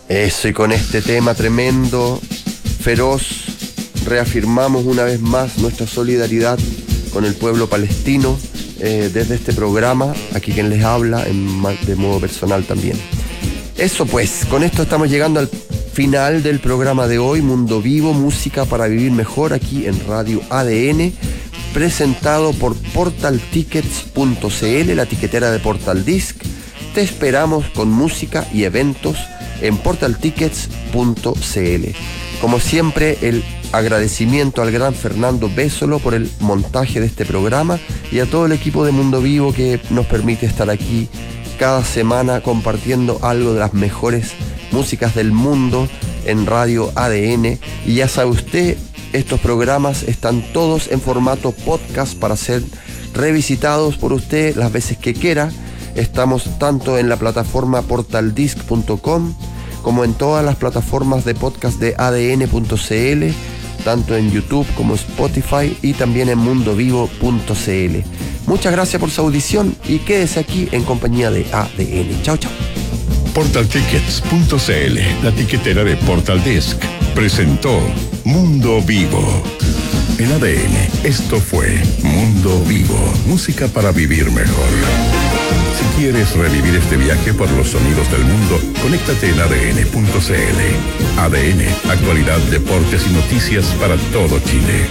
Eso, y con este tema tremendo, feroz, reafirmamos una vez más nuestra solidaridad con el pueblo palestino desde este programa, aquí quien les habla de modo personal también. Eso pues, con esto estamos llegando al final del programa de hoy, Mundo Vivo, música para vivir mejor, aquí en Radio ADN, presentado por portaltickets.cl, la tiquetera de Portal Disc. Te esperamos con música y eventos en portaltickets.cl. Como siempre, el agradecimiento al gran Fernando Bésolo por el montaje de este programa y a todo el equipo de Mundo Vivo que nos permite estar aquí cada semana compartiendo algo de las mejores músicas del mundo en Radio ADN. Y ya sabe usted, estos programas están todos en formato podcast para ser revisitados por usted las veces que quiera. Estamos tanto en la plataforma portaldisc.com como en todas las plataformas de podcast de adn.cl, tanto en YouTube como Spotify y también en mundovivo.cl. Muchas gracias por su audición y quédese aquí en compañía de ADN. Chao, chao. Portaltickets.cl, la tiquetera de Portal Disc, presentó Mundo Vivo. En ADN, esto fue Mundo Vivo, música para vivir mejor. Si quieres revivir este viaje por los sonidos del mundo, conéctate en adn.cl. ADN, actualidad, deportes y noticias para todo Chile.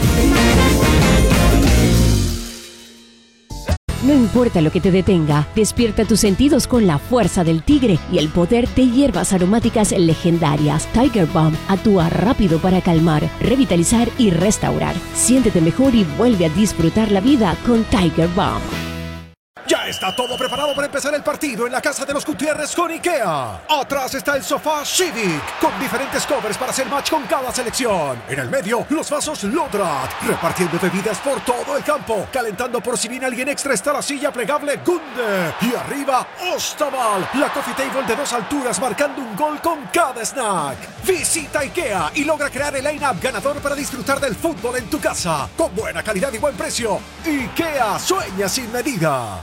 No importa lo que te detenga, despierta tus sentidos con la fuerza del tigre y el poder de hierbas aromáticas legendarias. Tiger Balm actúa rápido para calmar, revitalizar y restaurar. Siéntete mejor y vuelve a disfrutar la vida con Tiger Balm. Ya está todo preparado para empezar el partido en la casa de los Gutiérrez con IKEA. Atrás está el sofá Civic, con diferentes covers para hacer match con cada selección. En el medio, los vasos Lodrat, repartiendo bebidas por todo el campo. Calentando por si viene alguien extra está la silla plegable Gunde. Y arriba, Ostaval, la coffee table de 2 alturas marcando un gol con cada snack. Visita IKEA y logra crear el line-up ganador para disfrutar del fútbol en tu casa. Con buena calidad y buen precio. IKEA, sueña sin medida.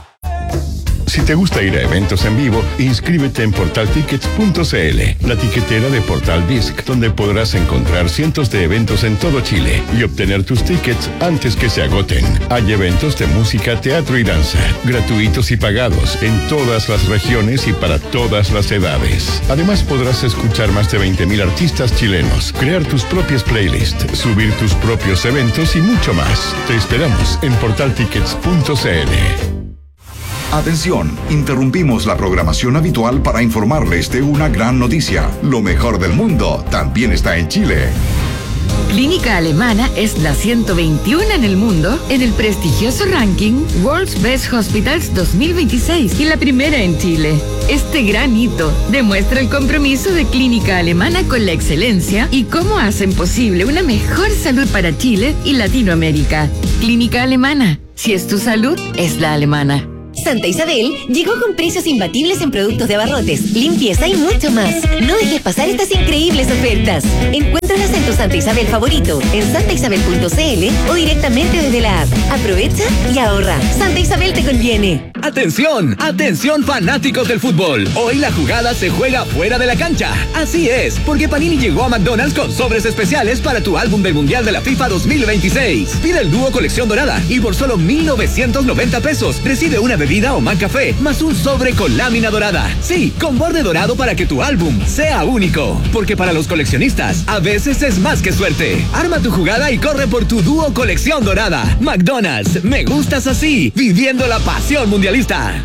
Si te gusta ir a eventos en vivo, inscríbete en portaltickets.cl, la tiquetera de Portal Disc, donde podrás encontrar cientos de eventos en todo Chile y obtener tus tickets antes que se agoten. Hay eventos de música, teatro y danza, gratuitos y pagados, en todas las regiones y para todas las edades. Además, podrás escuchar más de 20.000 artistas chilenos, crear tus propias playlists, subir tus propios eventos y mucho más. Te esperamos en portaltickets.cl. Atención, interrumpimos la programación habitual para informarles de una gran noticia. Lo mejor del mundo también está en Chile. Clínica Alemana es la 121 en el mundo en el prestigioso ranking World's Best Hospitals 2026 y la primera en Chile. Este gran hito demuestra el compromiso de Clínica Alemana con la excelencia y cómo hacen posible una mejor salud para Chile y Latinoamérica. Clínica Alemana, si es tu salud, es la alemana. Santa Isabel llegó con precios imbatibles en productos de abarrotes, limpieza y mucho más. No dejes pasar estas increíbles ofertas. Encuéntralas en tu Santa Isabel favorito, en santaisabel.cl o directamente desde la app. Aprovecha y ahorra. Santa Isabel te conviene. ¡Atención! ¡Atención, fanáticos del fútbol! Hoy la jugada se juega fuera de la cancha. Así es, porque Panini llegó a McDonald's con sobres especiales para tu álbum del Mundial de la FIFA 2026. Pide el dúo colección dorada y por solo 1,990 pesos recibe una bebida o McCafé más un sobre con lámina dorada. Sí, con borde dorado para que tu álbum sea único. Porque para los coleccionistas, a veces es más que suerte. Arma tu jugada y corre por tu dúo colección dorada. McDonald's, me gustas así, viviendo la pasión mundialista.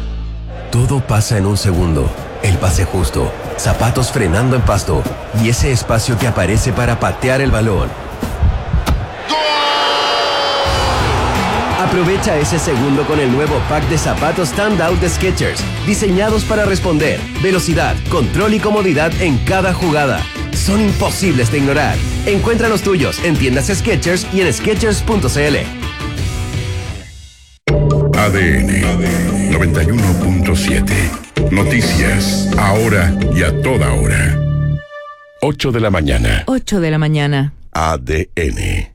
Todo pasa en un segundo. El pase justo, zapatos frenando en pasto y ese espacio que aparece para patear el balón. Aprovecha ese segundo con el nuevo pack de zapatos Standout de Skechers, diseñados para responder, velocidad, control y comodidad en cada jugada. Son imposibles de ignorar. Encuentra los tuyos en tiendas Skechers y en Skechers.cl. ADN 91.7. Noticias, ahora y a toda hora. 8 de la mañana. 8 de la mañana. ADN.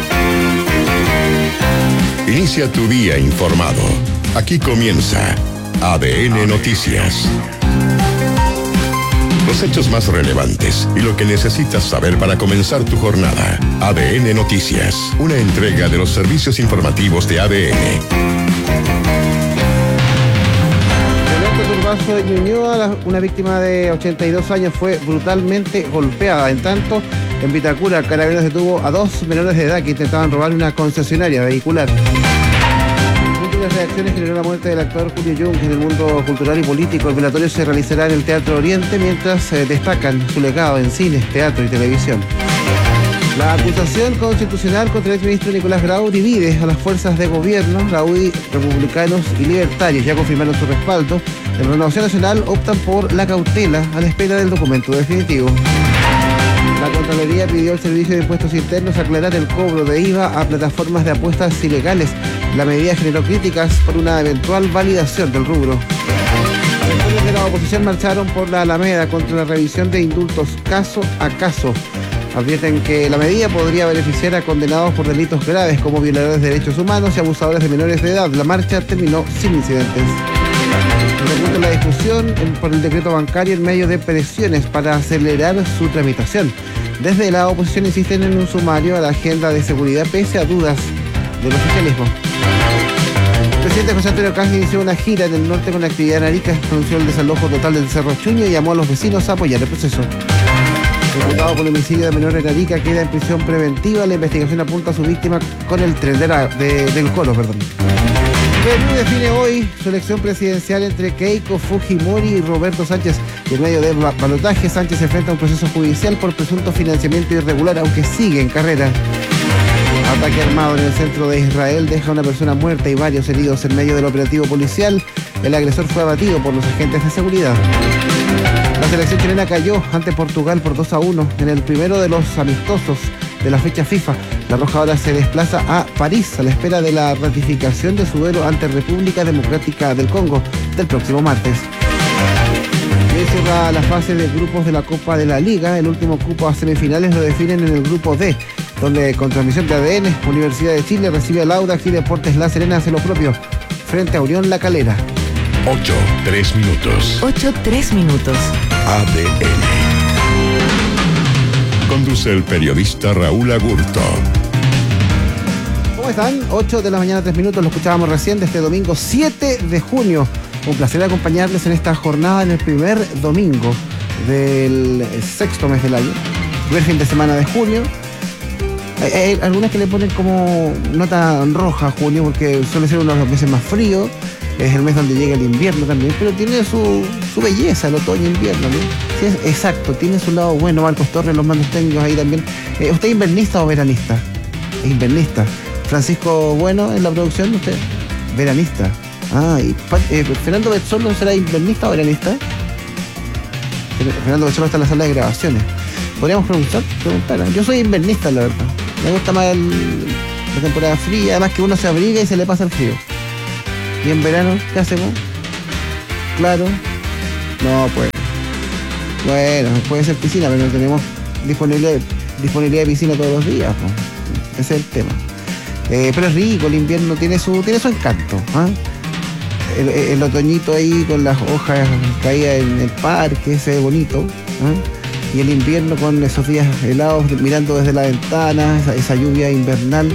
Inicia tu día informado. Aquí comienza ADN Noticias. Los hechos más relevantes y lo que necesitas saber para comenzar tu jornada. ADN Noticias, una entrega de los servicios informativos de ADN. Turbazo de Ñuñoa, una víctima de 82 años fue brutalmente golpeada. En tanto, en Vitacura, Carabineros detuvo a 2 menores de edad que intentaban robar una concesionaria vehicular. Múltiples reacciones generó la muerte del actor Julio Jung en el mundo cultural y político. El velatorio se realizará en el Teatro Oriente mientras destacan su legado en cine, teatro y televisión. La acusación constitucional contra el exministro Nicolás Grau divide a las fuerzas de gobierno. La UDI, republicanos y libertarios ya confirmaron su respaldo. En Renovación Nacional optan por la cautela a la espera del documento definitivo. La Contraloría pidió al Servicio de Impuestos Internos aclarar el cobro de IVA a plataformas de apuestas ilegales. La medida generó críticas por una eventual validación del rubro. Sectores de la oposición marcharon por la Alameda contra la revisión de indultos caso a caso. Advierten que la medida podría beneficiar a condenados por delitos graves como violadores de derechos humanos y abusadores de menores de edad. La marcha terminó sin incidentes. Repunta la discusión por el decreto bancario en medio de presiones para acelerar su tramitación. Desde la oposición insisten en un sumario a la agenda de seguridad pese a dudas del oficialismo. El presidente José Antonio Caz inició una gira en el norte con actividad en Arica, anunció el desalojo total del Cerro Chuño y llamó a los vecinos a apoyar el proceso. El imputado por el homicidio de menor en Arica queda en prisión preventiva. La investigación apunta a su víctima con el tren del Colo. Perú define hoy su elección presidencial entre Keiko Fujimori y Roberto Sánchez. Y en medio del balotaje, Sánchez se enfrenta a un proceso judicial por presunto financiamiento irregular, aunque sigue en carrera. Ataque armado en el centro de Israel deja a una persona muerta y varios heridos en medio del operativo policial. El agresor fue abatido por los agentes de seguridad. La selección chilena cayó ante Portugal por 2-1 en el primero de los amistosos de la fecha FIFA. La Roja ahora se desplaza a París a la espera de la ratificación de su duelo ante República Democrática del Congo del próximo martes. Y hoy cierra la fase de grupos de la Copa de la Liga. El último cupo a semifinales lo definen en el grupo D, donde con transmisión de ADN, Universidad de Chile recibe al Audax y Deportes La Serena hace lo propio frente a Unión La Calera. 8:03 minutos. 8:03 minutos. ADN. Conduce el periodista Raúl Agurto. ¿Cómo están? 8 de la mañana, 3 minutos. Lo escuchábamos recién de este domingo 7 de junio. Un placer acompañarles en esta jornada en el primer domingo del sexto mes del año. Primer fin de semana de junio. Hay algunas que le ponen como nota roja a junio porque suele ser uno de los meses más fríos. Es el mes donde llega el invierno también, pero tiene su belleza, el otoño e invierno, ¿no? Sí, exacto, tiene su lado bueno. Marcos Torres, los mandos técnicos ahí también. ¿Usted es invernista o veranista? Es invernista. Francisco Bueno en la producción, ¿usted? Veranista. Y Fernando Betzolo, ¿será invernista o veranista? Fernando Betzolo está en la sala de grabaciones. Podríamos preguntar. Yo soy invernista, la verdad. Me gusta más la temporada fría, además que uno se abriga y se le pasa el frío. ¿Y en verano qué hacemos? Claro. No, pues. Bueno, puede ser piscina, pero no tenemos disponibilidad de piscina todos los días, pues. Ese es el tema. Pero es rico, el invierno tiene su encanto. El otoñito ahí con las hojas caídas en el parque, ese es bonito. Y el invierno con esos días helados, mirando desde la ventana, esa lluvia invernal.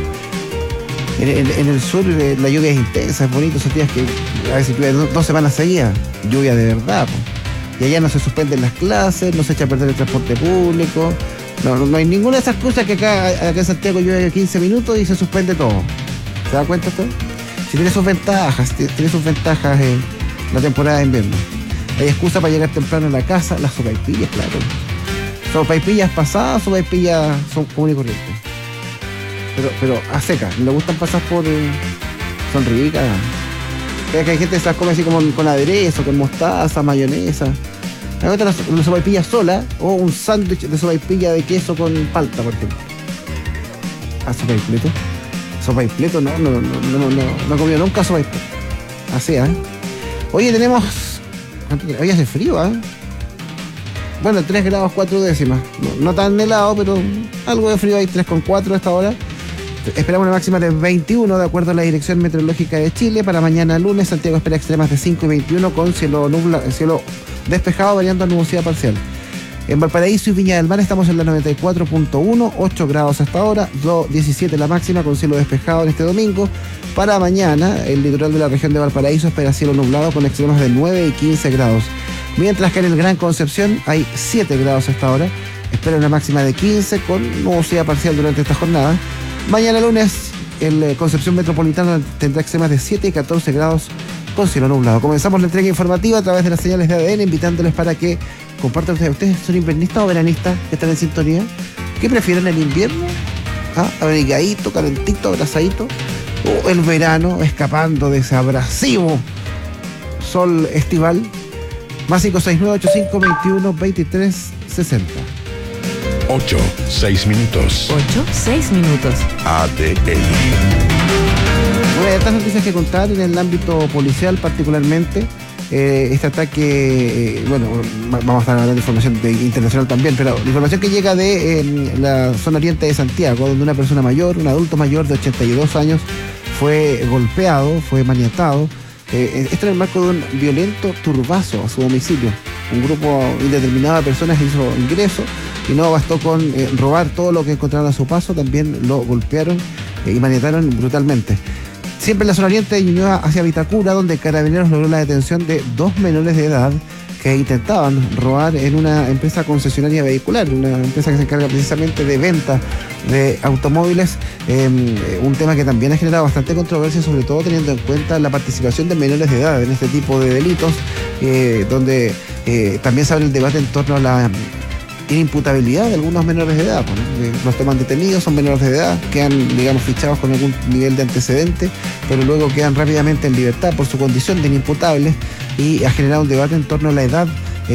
En el sur la lluvia es intensa, es bonito esos días que a veces llueve 2 semanas seguidas, lluvia de verdad. Y allá no se suspenden las clases, no se echa a perder el transporte público, no hay ninguna de esas cosas que acá en Santiago llueve 15 minutos y se suspende todo. ¿Se da cuenta usted? Si tiene sus ventajas, la temporada de invierno. Hay excusa para llegar temprano a la casa, las sopaipillas, claro. Sopaipillas pasadas, sopaipillas son común y corriente. Pero a seca, le gustan pasar por... son ricas. Pero que hay gente que se las come así como con aderezo, con mostaza, mayonesa. Me gustan las sopaipillas solas o un sándwich de sopaipilla de queso con palta, por ejemplo. ¿Sopaipleto? ¿Sopaipleto? No he comido nunca sopaipleto. Así, Oye, tenemos... Hoy hace frío, Bueno, 3 grados 4 décimas. No tan helado, pero algo de frío hay, 3,4 a esta hora. Esperamos una máxima de 21 de acuerdo a la Dirección Meteorológica de Chile. Para mañana lunes, Santiago espera extremas de 5 y 21 con cielo despejado variando a nubosidad parcial. En Valparaíso y Viña del Mar estamos en la 94.1, 8 grados hasta ahora, 17 la máxima con cielo despejado en este domingo. Para mañana, el litoral de la región de Valparaíso espera cielo nublado con extremos de 9 y 15 grados. Mientras que en el Gran Concepción hay 7 grados hasta ahora. Espera una máxima de 15 con nubosidad parcial durante esta jornada. Mañana lunes, el Concepción Metropolitana tendrá extremas de 7 y 14 grados con cielo nublado. Comenzamos la entrega informativa a través de las señales de ADN, invitándoles para que compartan ustedes. ¿Ustedes son invernistas o veranistas que están en sintonía? ¿Qué prefieren, el invierno? Abrigadito, calentito, abrazadito. O el verano, escapando de ese abrasivo sol estival. Más 569-8521-2360. 8, 6 minutos. 8, 6 minutos. ADN. Bueno, hay otras noticias que contar en el ámbito policial particularmente. Este ataque, vamos a estar hablando de información internacional también, pero la información que llega de la zona oriente de Santiago, donde una persona mayor, un adulto mayor de 82 años, fue golpeado, fue maniatado. Esto en el marco de un violento turbazo a su domicilio. Un grupo indeterminado de personas hizo ingreso y no bastó con robar todo lo que encontraron a su paso, también lo golpearon y maniataron brutalmente. Siempre en la zona oriente de Ñuñoa hacia Vitacura, donde Carabineros logró la detención de 2 menores de edad que intentaban robar en una empresa concesionaria vehicular, una empresa que se encarga precisamente de venta de automóviles, un tema que también ha generado bastante controversia, sobre todo teniendo en cuenta la participación de menores de edad en este tipo de delitos, donde también se abre el debate en torno a la inimputabilidad de algunos menores de edad. Los toman detenidos, son menores de edad, quedan, digamos, fichados con algún nivel de antecedente, pero luego quedan rápidamente en libertad por su condición de inimputables, y ha generado un debate en torno a la edad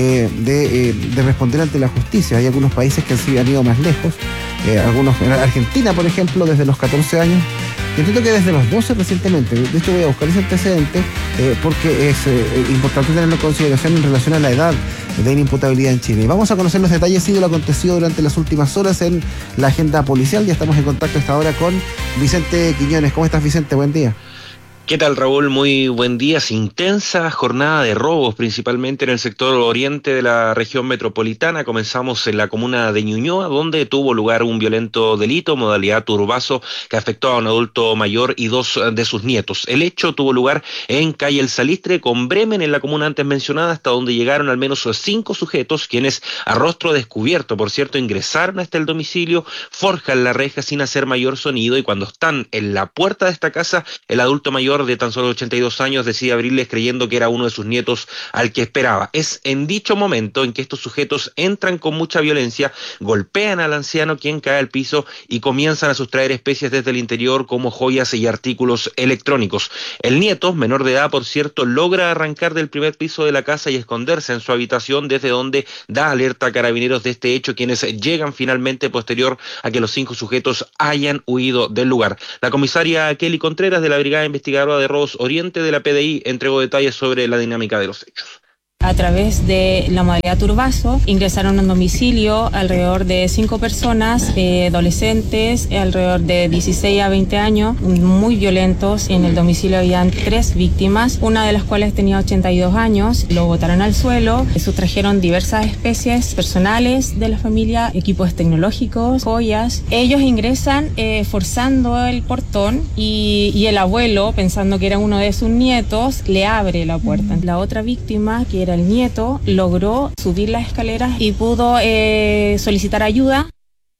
de responder ante la justicia. Hay algunos países que han ido más lejos, algunos, en Argentina, por ejemplo, desde los 14 años. Yo entiendo que desde los 12 recientemente. De hecho, voy a buscar ese antecedente porque es importante tenerlo en consideración en relación a la edad de inimputabilidad en Chile. Vamos a conocer los detalles y de lo acontecido durante las últimas horas en la agenda policial. Ya estamos en contacto hasta ahora con Vicente Quiñones. ¿Cómo estás, Vicente? Buen día. ¿Qué tal, Raúl? Muy buen día. Intensa jornada de robos, principalmente en el sector oriente de la región metropolitana. Comenzamos en la comuna de Ñuñoa, donde tuvo lugar un violento delito, modalidad turbazo, que afectó a un adulto mayor y 2 de sus nietos. El hecho tuvo lugar en calle El Salistre, con Bremen, en la comuna antes mencionada, hasta donde llegaron al menos 5 sujetos, quienes a rostro descubierto, por cierto, ingresaron hasta el domicilio, forjan la reja sin hacer mayor sonido, y cuando están en la puerta de esta casa, el adulto mayor de tan solo 82 años decide abrirles creyendo que era uno de sus nietos al que esperaba. Es en dicho momento en que estos sujetos entran con mucha violencia, golpean al anciano, quien cae al piso, y comienzan a sustraer especies desde el interior como joyas y artículos electrónicos. El nieto, menor de edad por cierto, logra arrancar del primer piso de la casa y esconderse en su habitación, desde donde da alerta a Carabineros de este hecho, quienes llegan finalmente posterior a que los 5 sujetos hayan huido del lugar. La comisaria Kelly Contreras, de la Brigada Investigadora de Robos Oriente de la PDI, entregó detalles sobre la dinámica de los hechos. A través de la modalidad turbazo, ingresaron a un domicilio alrededor de 5 personas, adolescentes, alrededor de 16 a 20 años, muy violentos. En el domicilio habían 3 víctimas, una de las cuales tenía 82 años. Lo botaron al suelo, sustrajeron diversas especies personales de la familia, equipos tecnológicos, joyas. Ellos ingresan forzando el portón y el abuelo, pensando que era uno de sus nietos, le abre la puerta. La otra víctima, que era el nieto, logró subir las escaleras y pudo solicitar ayuda.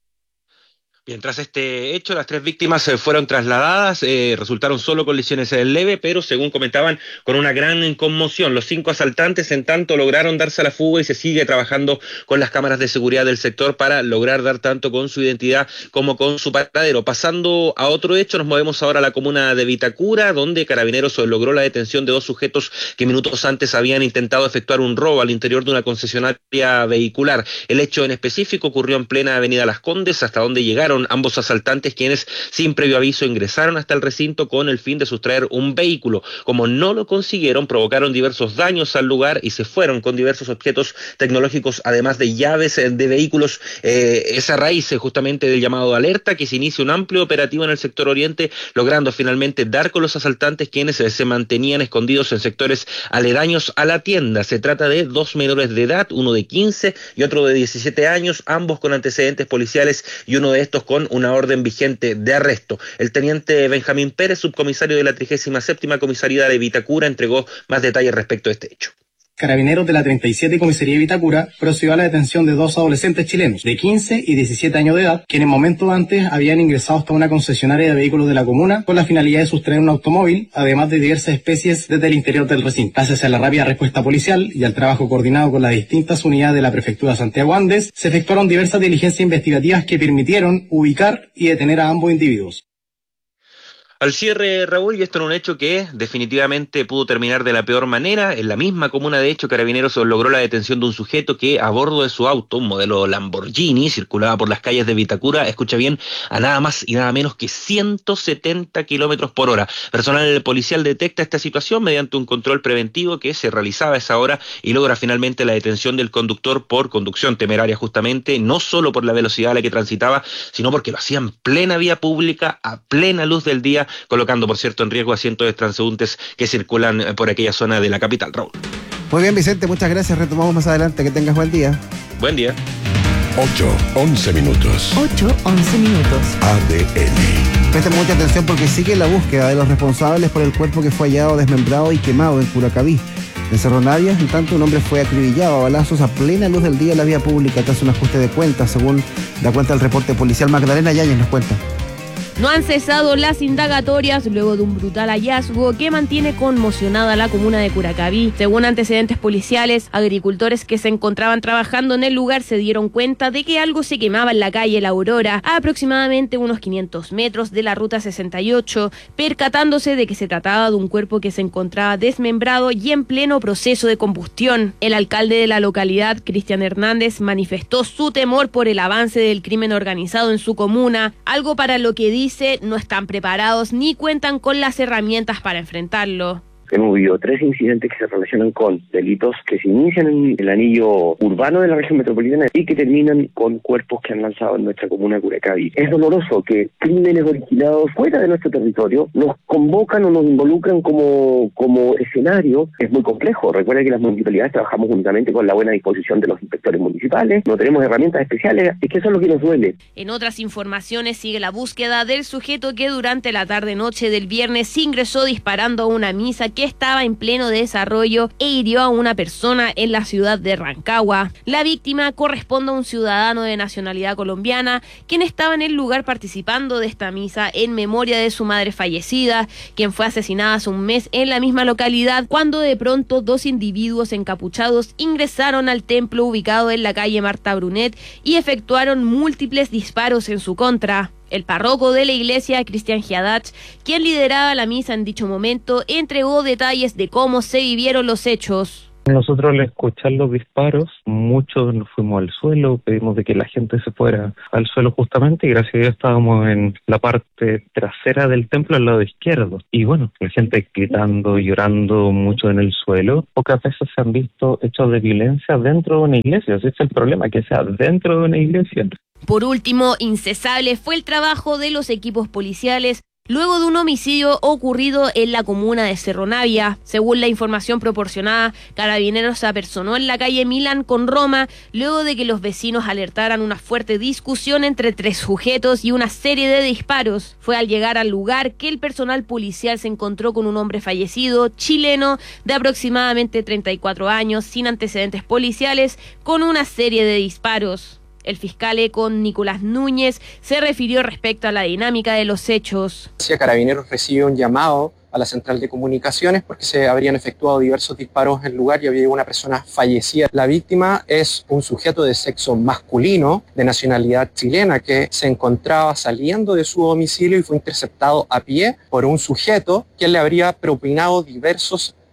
Bien, tras este hecho, las 3 víctimas fueron trasladadas, resultaron solo con lesiones leves, pero según comentaban, con una gran conmoción. Los 5 asaltantes, en tanto, lograron darse a la fuga, y se sigue trabajando con las cámaras de seguridad del sector para lograr dar tanto con su identidad como con su paradero. Pasando a otro hecho, nos movemos ahora a la comuna de Vitacura, donde Carabineros logró la detención de 2 sujetos que minutos antes habían intentado efectuar un robo al interior de una concesionaria vehicular. El hecho en específico ocurrió en plena avenida Las Condes, hasta donde llegaron fueron ambos asaltantes quienes, sin previo aviso, ingresaron hasta el recinto con el fin de sustraer un vehículo. Como no lo consiguieron, provocaron diversos daños al lugar y se fueron con diversos objetos tecnológicos, además de llaves de vehículos. Es a raíz justamente del llamado de alerta que se inicia un amplio operativo en el sector oriente, logrando finalmente dar con los asaltantes quienes se mantenían escondidos en sectores aledaños a la tienda. Se trata de 2 menores de edad, uno de 15 y otro de 17 años, ambos con antecedentes policiales y uno de estos con una orden vigente de arresto. El teniente Benjamín Pérez, subcomisario de la 37ª Comisaría de Vitacura, entregó más detalles respecto a este hecho. Carabineros de la 37 Comisaría de Vitacura procedió a la detención de 2 adolescentes chilenos de 15 y 17 años de edad, quienes momentos antes habían ingresado hasta una concesionaria de vehículos de la comuna con la finalidad de sustraer un automóvil, además de diversas especies desde el interior del recinto. Gracias a la rápida respuesta policial y al trabajo coordinado con las distintas unidades de la Prefectura de Santiago Andes, se efectuaron diversas diligencias investigativas que permitieron ubicar y detener a ambos individuos. Al cierre, Raúl, y esto era un hecho que definitivamente pudo terminar de la peor manera. En la misma comuna, de hecho, Carabineros logró la detención de un sujeto que a bordo de su auto, un modelo Lamborghini, circulaba por las calles de Vitacura, escucha bien, a nada más y nada menos que 170 kilómetros por hora. Personal policial detecta esta situación mediante un control preventivo que se realizaba a esa hora y logra finalmente la detención del conductor por conducción temeraria, justamente, no solo por la velocidad a la que transitaba, sino porque lo hacía en plena vía pública, a plena luz del día, colocando, por cierto, en riesgo a cientos de transeúntes que circulan por aquella zona de la capital, Raúl. Muy bien, Vicente, muchas gracias. Retomamos más adelante. Que tengas buen día. Buen día. 8:11 minutos. 8:11 minutos. ADN. Presten mucha atención porque sigue la búsqueda de los responsables por el cuerpo que fue hallado desmembrado y quemado en Curacaví. En Cerro Navia, en tanto, un hombre fue acribillado a balazos a plena luz del día en la vía pública tras un ajuste de cuentas, según da cuenta el reporte policial. Magdalena Yáñez nos cuenta. No han cesado las indagatorias luego de un brutal hallazgo que mantiene conmocionada la comuna de Curacaví. Según antecedentes policiales, agricultores que se encontraban trabajando en el lugar se dieron cuenta de que algo se quemaba en la calle La Aurora, a aproximadamente unos 500 metros de la ruta 68, percatándose de que se trataba de un cuerpo que se encontraba desmembrado y en pleno proceso de combustión. El alcalde de la localidad, Cristian Hernández, manifestó su temor por el avance del crimen organizado en su comuna, algo para lo que dice no están preparados ni cuentan con las herramientas para enfrentarlo. Hemos vivido 3 incidentes que se relacionan con delitos que se inician en el anillo urbano de la región metropolitana y que terminan con cuerpos que han lanzado en nuestra comuna de Curacaví. Es doloroso que crímenes originados fuera de nuestro territorio nos convocan o nos involucran como escenario. Es muy complejo. Recuerda que las municipalidades trabajamos únicamente con la buena disposición de los inspectores municipales, no tenemos herramientas especiales, es que eso es lo que nos duele. En otras informaciones sigue la búsqueda del sujeto que durante la tarde-noche del viernes ingresó disparando a una misa que estaba en pleno desarrollo e hirió a una persona en la ciudad de Rancagua. La víctima corresponde a un ciudadano de nacionalidad colombiana, quien estaba en el lugar participando de esta misa en memoria de su madre fallecida, quien fue asesinada hace un mes en la misma localidad, cuando de pronto 2 individuos encapuchados ingresaron al templo ubicado en la calle Marta Brunet y efectuaron múltiples disparos en su contra. El párroco de la iglesia, Cristian Giadach, quien lideraba la misa en dicho momento, entregó detalles de cómo se vivieron los hechos. Nosotros al escuchar los disparos, muchos nos fuimos al suelo, pedimos de que la gente se fuera al suelo justamente y gracias a Dios estábamos en la parte trasera del templo al lado izquierdo. Y bueno, la gente gritando, llorando mucho en el suelo. Pocas veces se han visto hechos de violencia dentro de una iglesia, ese es el problema, que sea dentro de una iglesia. Por último, incesable fue el trabajo de los equipos policiales luego de un homicidio ocurrido en la comuna de Cerro Navia. Según la información proporcionada, Carabineros se apersonó en la calle Milán con Roma luego de que los vecinos alertaran una fuerte discusión entre 3 sujetos y una serie de disparos. Fue al llegar al lugar que el personal policial se encontró con un hombre fallecido, chileno, de aproximadamente 34 años, sin antecedentes policiales, con una serie de disparos. El fiscal ECON, Nicolás Núñez, se refirió respecto a la dinámica de los hechos. Carabineros recibió un llamado a la central de comunicaciones porque se habrían efectuado diversos disparos en el lugar y había una persona fallecida. La víctima es un sujeto de sexo masculino, de nacionalidad chilena, que se encontraba saliendo de su domicilio y fue interceptado a pie por un sujeto que le habría propinado diversos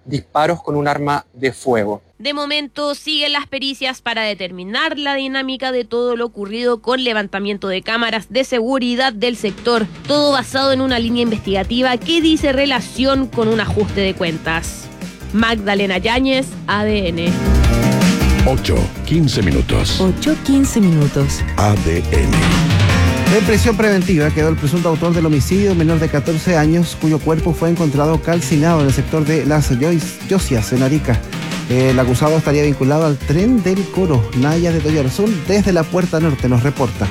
disparos con un arma de fuego. De momento siguen las pericias para determinar la dinámica de todo lo ocurrido con levantamiento de cámaras de seguridad del sector, todo basado en una línea investigativa que dice relación con un ajuste de cuentas. Magdalena Yáñez, ADN. 8:15 minutos. 8:15 minutos. ADN. En prisión preventiva quedó el presunto autor del homicidio de un menor de 14 años, cuyo cuerpo fue encontrado calcinado en el sector de Las Llosias, en Arica. El acusado estaría vinculado al tren del Coro, Naya de Oyarzún, desde la Puerta Norte, nos reporta.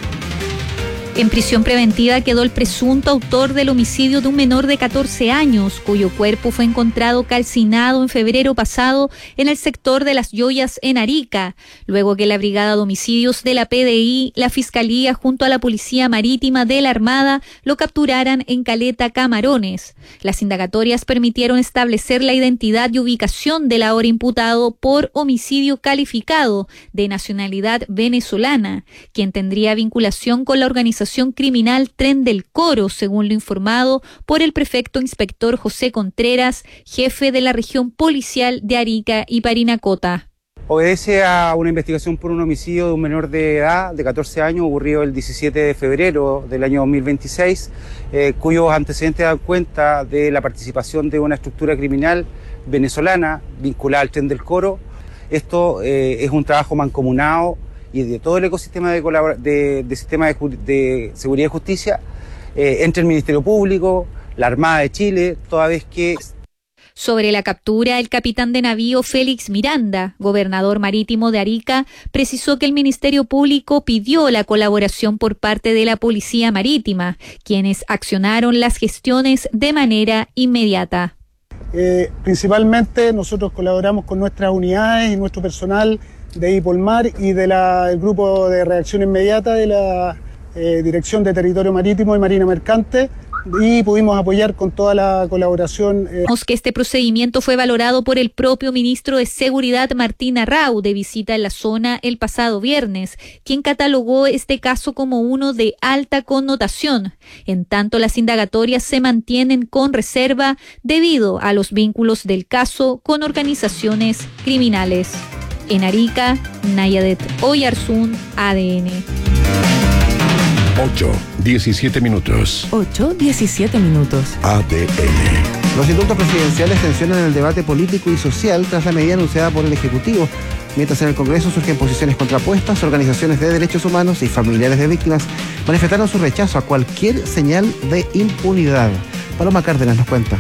En prisión preventiva quedó el presunto autor del homicidio de un menor de 14 años, cuyo cuerpo fue encontrado calcinado en febrero pasado en el sector de Las Lloyas en Arica, luego que la Brigada de Homicidios de la PDI, la Fiscalía junto a la Policía Marítima de la Armada lo capturaran en Caleta Camarones. Las indagatorias permitieron establecer la identidad y ubicación del ahora imputado por homicidio calificado de nacionalidad venezolana, quien tendría vinculación con la organización criminal Tren del Coro, según lo informado por el prefecto inspector José Contreras, jefe de la región policial de Arica y Parinacota. Obedece a una investigación por un homicidio de un menor de edad de 14 años ocurrido el 17 de febrero del año 2026, cuyos antecedentes dan cuenta de la participación de una estructura criminal venezolana vinculada al Tren del Coro. Esto es un trabajo mancomunado y de todo el ecosistema de sistema de seguridad y justicia, entre el Ministerio Público, la Armada de Chile, toda vez que... Sobre la captura, el capitán de navío Félix Miranda, gobernador marítimo de Arica, precisó que el Ministerio Público pidió la colaboración por parte de la Policía Marítima, quienes accionaron las gestiones de manera inmediata. Principalmente nosotros colaboramos con nuestras unidades y nuestro personal de IPOLMAR y del Grupo de Reacción Inmediata de la Dirección de Territorio Marítimo y Marina Mercante, y pudimos apoyar con toda la colaboración. Que este procedimiento fue valorado por el propio ministro de Seguridad Martín Arrau, de visita en la zona el pasado viernes, quien catalogó este caso como uno de alta connotación. En tanto, las indagatorias se mantienen con reserva debido a los vínculos del caso con organizaciones criminales. En Arica, Nayadet Oyarzún, ADN. 8:17 minutos. 8:17 minutos. ADN. Los indultos presidenciales tensionan el debate político y social tras la medida anunciada por el Ejecutivo. Mientras en el Congreso surgen posiciones contrapuestas, organizaciones de derechos humanos y familiares de víctimas manifestaron su rechazo a cualquier señal de impunidad. Paloma Cárdenas nos cuenta.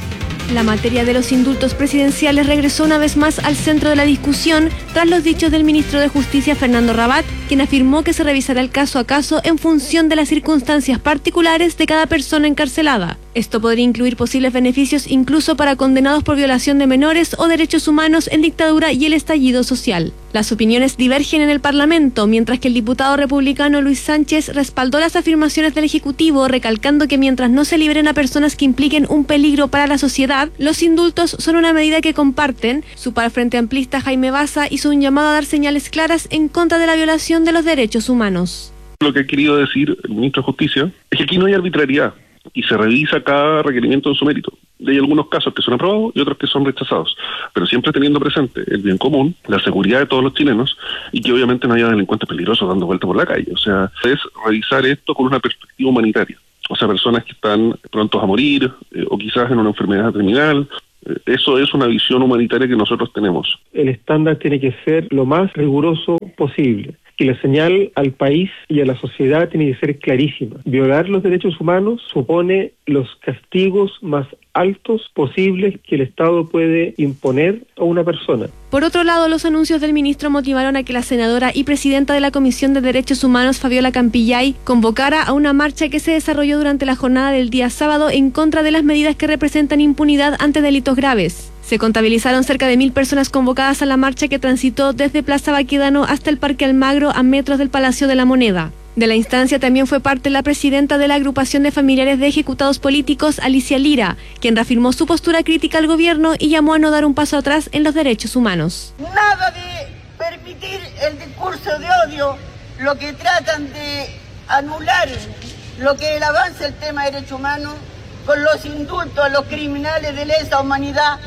La materia de los indultos presidenciales regresó una vez más al centro de la discusión tras los dichos del ministro de Justicia, Fernando Rabat, quien afirmó que se revisará el caso a caso en función de las circunstancias particulares de cada persona encarcelada. Esto podría incluir posibles beneficios incluso para condenados por violación de menores o derechos humanos en dictadura y el estallido social. Las opiniones divergen en el Parlamento, mientras que el diputado republicano Luis Sánchez respaldó las afirmaciones del Ejecutivo, recalcando que mientras no se liberen a personas que impliquen un peligro para la sociedad, los indultos son una medida que comparten. Su par frente amplista Jaime Baza hizo un llamado a dar señales claras en contra de la violación de los derechos humanos. Lo que ha querido decir el ministro de Justicia es que aquí no hay arbitrariedad y se revisa cada requerimiento en su mérito. Hay algunos casos que son aprobados y otros que son rechazados, pero siempre teniendo presente el bien común, la seguridad de todos los chilenos y que obviamente no haya delincuentes peligrosos dando vuelta por la calle. O sea, es revisar esto con una perspectiva humanitaria. O sea, personas que están prontos a morir o quizás en una enfermedad terminal. Eso es una visión humanitaria que nosotros tenemos. El estándar tiene que ser lo más riguroso posible. Y la señal al país y a la sociedad tiene que ser clarísima. Violar los derechos humanos supone los castigos más altos posibles que el Estado puede imponer a una persona. Por otro lado, los anuncios del ministro motivaron a que la senadora y presidenta de la Comisión de Derechos Humanos, Fabiola Campillay, convocara a una marcha que se desarrolló durante la jornada del día sábado en contra de las medidas que representan impunidad ante delitos graves. Se contabilizaron cerca de 1.000 personas convocadas a la marcha que transitó desde Plaza Baquedano hasta el Parque Almagro a metros del Palacio de la Moneda. De la instancia también fue parte la presidenta de la agrupación de familiares de ejecutados políticos, Alicia Lira, quien reafirmó su postura crítica al gobierno y llamó a no dar un paso atrás en los derechos humanos. Nada de permitir el discurso de odio, lo que tratan de anular, lo que el avance del tema de derechos humanos con los indultos a los criminales de lesa humanidad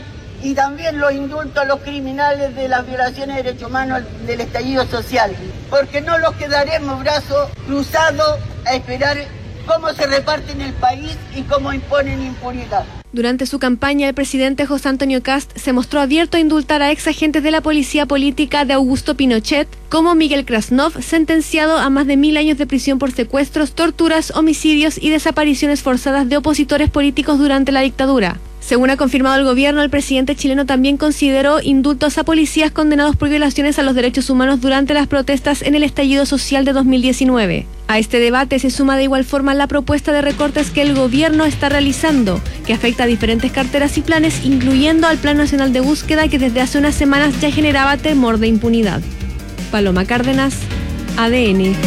y también los indultos a los criminales de las violaciones de derechos humanos del estallido social, porque no los quedaremos brazos cruzados a esperar cómo se reparten el país y cómo imponen impunidad. Durante su campaña, el presidente José Antonio Kast se mostró abierto a indultar a ex agentes de la policía política de Augusto Pinochet, como Miguel Krasnov, sentenciado a más de 1000 años de prisión por secuestros, torturas, homicidios y desapariciones forzadas de opositores políticos durante la dictadura. Según ha confirmado el gobierno, el presidente chileno también consideró indultos a policías condenados por violaciones a los derechos humanos durante las protestas en el estallido social de 2019. A este debate se suma de igual forma la propuesta de recortes que el gobierno está realizando, que afecta a diferentes carteras y planes, incluyendo al Plan Nacional de Búsqueda, que desde hace unas semanas ya generaba temor de impunidad. Paloma Cárdenas, ADN.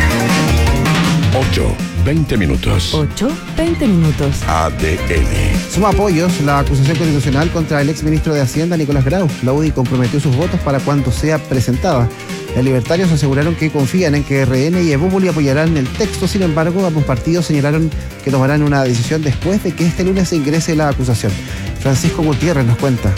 8:20 minutos. 8:20 minutos. ADN. Suma apoyos la acusación constitucional contra el exministro de Hacienda, Nicolás Grau. La UDI comprometió sus votos para cuando sea presentada. Los libertarios aseguraron que confían en que RN y Evópoli apoyarán el texto. Sin embargo, ambos partidos señalaron que tomarán una decisión después de que este lunes se ingrese la acusación. Francisco Gutiérrez nos cuenta.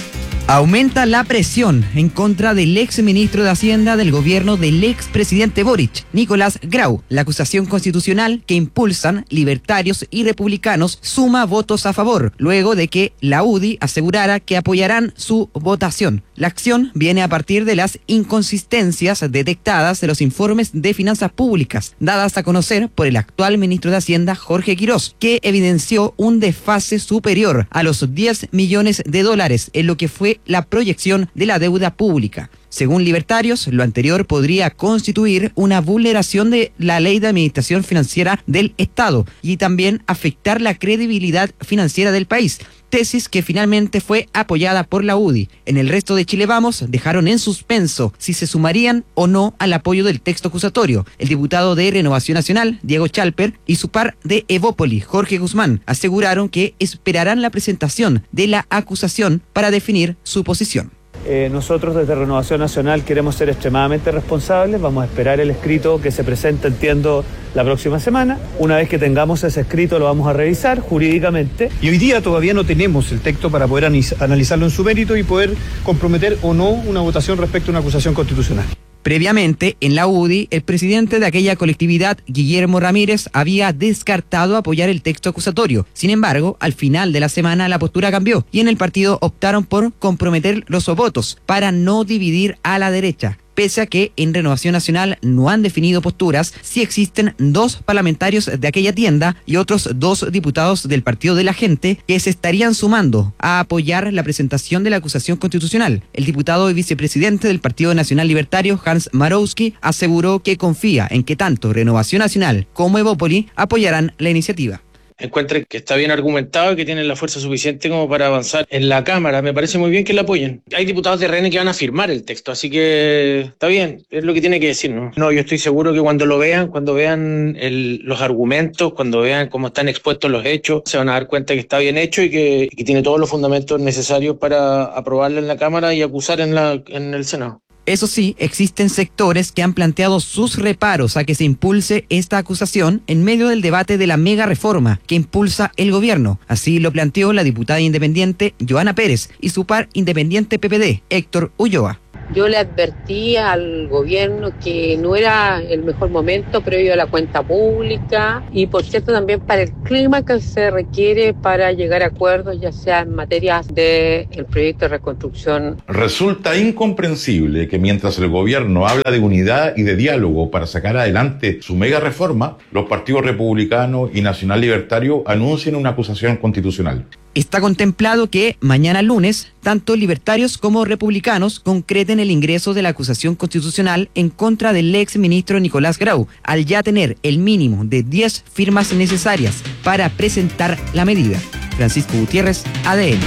Aumenta la presión en contra del ex ministro de Hacienda del gobierno del ex presidente Boric, Nicolás Grau. La acusación constitucional que impulsan libertarios y republicanos suma votos a favor, luego de que la UDI asegurara que apoyarán su votación. La acción viene a partir de las inconsistencias detectadas en los informes de finanzas públicas, dadas a conocer por el actual ministro de Hacienda, Jorge Quirós, que evidenció un desfase superior a los $10 millones en lo que fue la proyección de la deuda pública. Según libertarios, lo anterior podría constituir una vulneración de la Ley de Administración Financiera del Estado y también afectar la credibilidad financiera del país, tesis que finalmente fue apoyada por la UDI. En el resto de Chile Vamos dejaron en suspenso si se sumarían o no al apoyo del texto acusatorio. El diputado de Renovación Nacional, Diego Chalper, y su par de Evópoli, Jorge Guzmán, aseguraron que esperarán la presentación de la acusación para definir su posición. Nosotros desde Renovación Nacional queremos ser extremadamente responsables, vamos a esperar el escrito que se presenta, entiendo, la próxima semana. Una vez que tengamos ese escrito lo vamos a revisar jurídicamente. Y hoy día todavía no tenemos el texto para poder analizarlo en su mérito y poder comprometer o no una votación respecto a una acusación constitucional. Previamente, en la UDI, el presidente de aquella colectividad, Guillermo Ramírez, había descartado apoyar el texto acusatorio. Sin embargo, al final de la semana la postura cambió y en el partido optaron por comprometer los votos para no dividir a la derecha. Pese a que en Renovación Nacional no han definido posturas, sí existen 2 parlamentarios de aquella tienda y otros 2 diputados del Partido de la Gente que se estarían sumando a apoyar la presentación de la acusación constitucional. El diputado y vicepresidente del Partido Nacional Libertario, Hans Marowski, aseguró que confía en que tanto Renovación Nacional como Evópoli apoyarán la iniciativa. Encuentren que está bien argumentado y que tienen la fuerza suficiente como para avanzar en la Cámara. Me parece muy bien que la apoyen. Hay diputados de RN que van a firmar el texto, así que está bien, es lo que tiene que decir, ¿no? No, yo estoy seguro que cuando lo vean, cuando vean los argumentos, cuando vean cómo están expuestos los hechos, se van a dar cuenta que está bien hecho y que tiene todos los fundamentos necesarios para aprobarlo en la Cámara y acusar en el Senado. Eso sí, existen sectores que han planteado sus reparos a que se impulse esta acusación en medio del debate de la mega reforma que impulsa el gobierno. Así lo planteó la diputada independiente Joana Pérez y su par independiente PPD, Héctor Ulloa. Yo le advertí al gobierno que no era el mejor momento previo a la cuenta pública y, por cierto, también para el clima que se requiere para llegar a acuerdos, ya sea en materia del proyecto de reconstrucción. Resulta incomprensible que mientras el gobierno habla de unidad y de diálogo para sacar adelante su mega reforma, los partidos republicano y nacional libertario anuncien una acusación constitucional. Está contemplado que mañana lunes, tanto libertarios como republicanos concreten el ingreso de la acusación constitucional en contra del ex ministro Nicolás Grau, al ya tener el mínimo de 10 firmas necesarias para presentar la medida. Francisco Gutiérrez, ADN.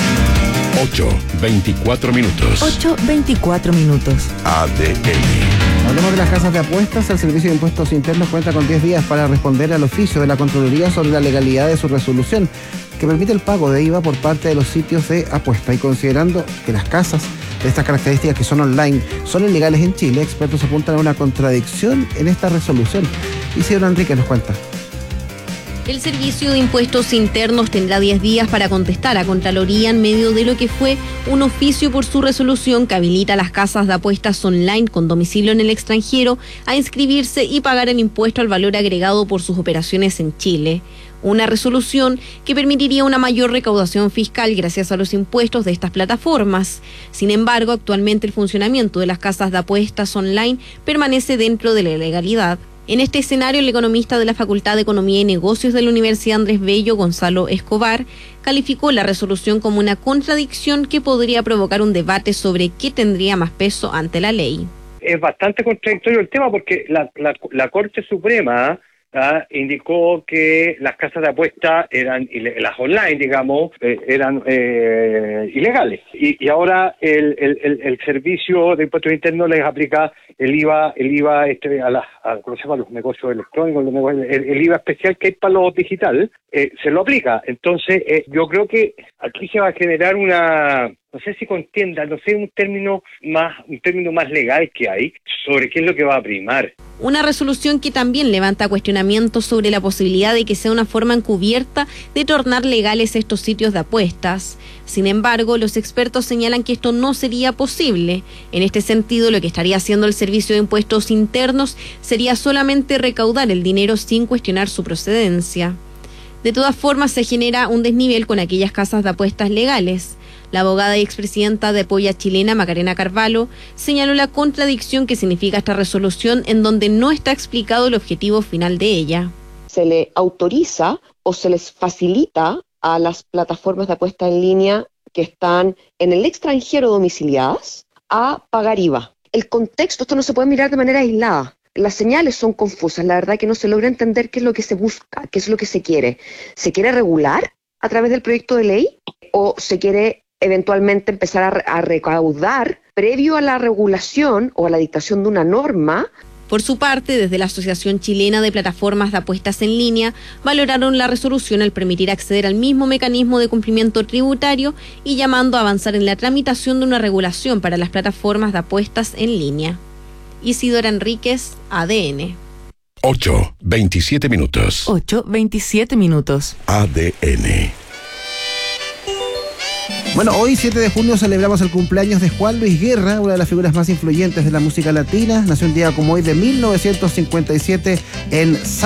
8:24 minutos. 8:24 minutos. ADN. Hablemos de las casas de apuestas. El Servicio de Impuestos Internos cuenta con 10 días para responder al oficio de la Contraloría sobre la legalidad de su resolución, que permite el pago de IVA por parte de los sitios de apuesta. Y considerando que las casas de estas características que son online son ilegales en Chile, expertos apuntan a una contradicción en esta resolución. Isidro Enrique nos cuenta. El Servicio de Impuestos Internos tendrá 10 días para contestar a Contraloría en medio de lo que fue un oficio por su resolución que habilita a las casas de apuestas online con domicilio en el extranjero a inscribirse y pagar el impuesto al valor agregado por sus operaciones en Chile. Una resolución que permitiría una mayor recaudación fiscal gracias a los impuestos de estas plataformas. Sin embargo, actualmente el funcionamiento de las casas de apuestas online permanece dentro de la legalidad. En este escenario, el economista de la Facultad de Economía y Negocios de la Universidad Andrés Bello, Gonzalo Escobar, calificó la resolución como una contradicción que podría provocar un debate sobre qué tendría más peso ante la ley. Es bastante contradictorio el tema porque la Corte Suprema indicó que las casas de apuesta eran, las online, digamos, eran ilegales. Y ahora el Servicio de Impuestos Internos les aplica el IVA ¿cómo se llama? Los negocios electrónicos, el IVA especial que hay para lo digital, se lo aplica. Entonces, yo creo que aquí se va a generar no sé si contienda, no sé, un término más legal que hay sobre qué es lo que va a primar. Una resolución que también levanta cuestionamientos sobre la posibilidad de que sea una forma encubierta de tornar legales estos sitios de apuestas. Sin embargo, los expertos señalan que esto no sería posible. En este sentido, lo que estaría haciendo el Servicio de Impuestos Internos sería solamente recaudar el dinero sin cuestionar su procedencia. De todas formas, se genera un desnivel con aquellas casas de apuestas legales. La abogada y expresidenta de Polla Chilena, Macarena Carvalho, señaló la contradicción que significa esta resolución en donde no está explicado el objetivo final de ella. Se le autoriza o se les facilita a las plataformas de apuesta en línea que están en el extranjero domiciliadas a pagar IVA. El contexto, esto no se puede mirar de manera aislada. Las señales son confusas, la verdad que no se logra entender qué es lo que se busca, qué es lo que se quiere. ¿Se quiere regular a través del proyecto de ley o se quiere eventualmente empezar a recaudar previo a la regulación o a la dictación de una norma? Por su parte, desde la Asociación Chilena de Plataformas de Apuestas en Línea, valoraron la resolución al permitir acceder al mismo mecanismo de cumplimiento tributario y llamando a avanzar en la tramitación de una regulación para las plataformas de apuestas en línea. Isidora Enríquez, ADN. 8:27 minutos. 8:27 minutos. ADN. Bueno, hoy 7 de junio celebramos el cumpleaños de Juan Luis Guerra, una de las figuras más influyentes de la música latina. Nació un día como hoy de 1957 en San